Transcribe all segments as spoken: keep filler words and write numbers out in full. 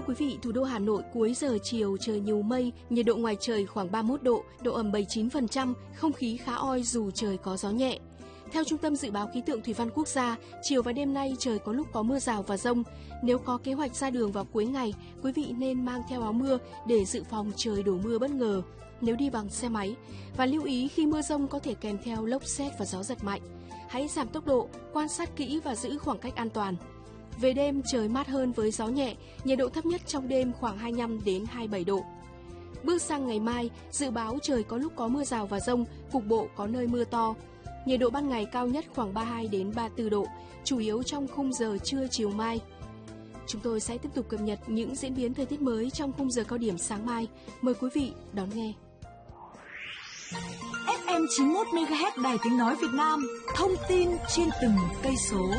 Thưa quý vị, thủ đô Hà Nội cuối giờ chiều trời nhiều mây, nhiệt độ ngoài trời khoảng ba mươi mốt độ, độ ẩm bảy mươi chín phần trăm, không khí khá oi dù trời có gió nhẹ. Theo Trung tâm Dự báo Khí tượng Thủy văn Quốc gia, chiều và đêm nay trời có lúc có mưa rào và dông. Nếu có kế hoạch ra đường vào cuối ngày, quý vị nên mang theo áo mưa để dự phòng trời đổ mưa bất ngờ nếu đi bằng xe máy. Và lưu ý khi mưa dông có thể kèm theo lốc sét và gió giật mạnh. Hãy giảm tốc độ, quan sát kỹ và giữ khoảng cách an toàn. Về đêm trời mát hơn với gió nhẹ, nhiệt độ thấp nhất trong đêm khoảng hai mươi lăm đến hai mươi bảy độ. Bước sang ngày mai, dự báo trời có lúc có mưa rào và dông, cục bộ có nơi mưa to. Nhiệt độ ban ngày cao nhất khoảng ba mươi hai đến ba mươi tư độ, chủ yếu trong khung giờ trưa chiều mai. Chúng tôi sẽ tiếp tục cập nhật những diễn biến thời tiết mới trong khung giờ cao điểm sáng mai. Mời quý vị đón nghe. ép em chín mươi mốt mê ga héc Đài Tiếng Nói Việt Nam, thông tin trên từng cây số.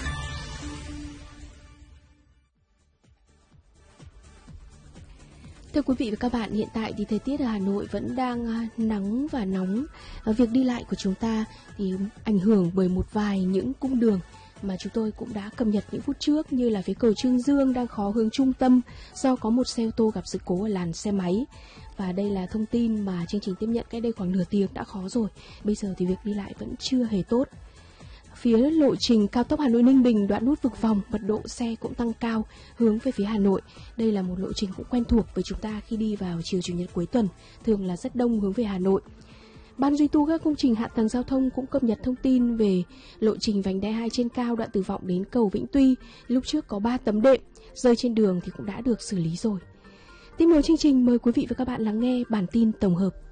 Thưa quý vị và các bạn, hiện tại thì thời tiết ở Hà Nội vẫn đang nắng và nóng. Việc đi lại của chúng ta thì ảnh hưởng bởi một vài những cung đường mà chúng tôi cũng đã cập nhật những phút trước, như là phía cầu Trương Dương đang khó hướng trung tâm do có một xe ô tô gặp sự cố ở làn xe máy. Và đây là thông tin mà chương trình tiếp nhận cách đây khoảng nửa tiếng đã khó rồi. Bây giờ thì việc đi lại vẫn chưa hề tốt. Phía lộ trình cao tốc Hà Nội Ninh Bình đoạn nút Vực Vòng, mật độ xe cũng tăng cao hướng về phía Hà Nội. Đây là một lộ trình cũng quen thuộc với chúng ta khi đi vào chiều chủ nhật cuối tuần, thường là rất đông hướng về Hà Nội. Ban duy tu các công trình hạ tầng giao thông cũng cập nhật thông tin về lộ trình vành đai hai trên cao đoạn Từ Vọng đến cầu Vĩnh Tuy. Lúc trước có ba tấm đệm rơi trên đường thì cũng đã được xử lý rồi. Tiếp nối chương trình, mời quý vị và các bạn lắng nghe bản tin tổng hợp.